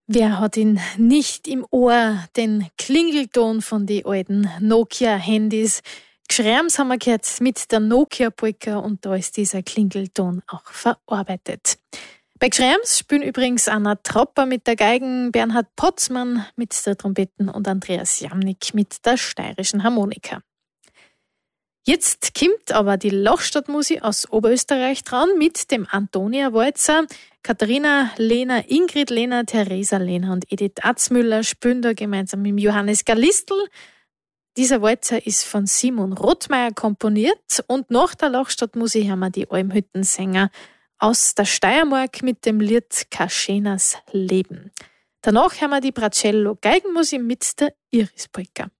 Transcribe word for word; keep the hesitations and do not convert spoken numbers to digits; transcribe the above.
Wer hat ihn nicht im Ohr, den Klingelton von den alten Nokia-Handys? Geschreims haben wir gehört mit der Nokia-Polka und da ist dieser Klingelton auch verarbeitet. Bei Geschreims spielen übrigens Anna Tropper mit der Geigen, Bernhard Potzmann mit der Trompeten und Andreas Jamnik mit der steirischen Harmonika. Jetzt kommt aber die Lochstadtmusik aus Oberösterreich dran mit dem Antonia Walzer. Katharina Lehner, Ingrid Lehner, Theresa Lehner und Edith Atzmüller spielen da gemeinsam mit Johannes Galistl. Dieser Walzer ist von Simon Rothmeier komponiert und nach der Lochstadtmusik haben wir die Almhüttensänger aus der Steiermark mit dem Lied Kaschenas Leben. Danach haben wir die Bracello Geigenmusik mit der Irispolka.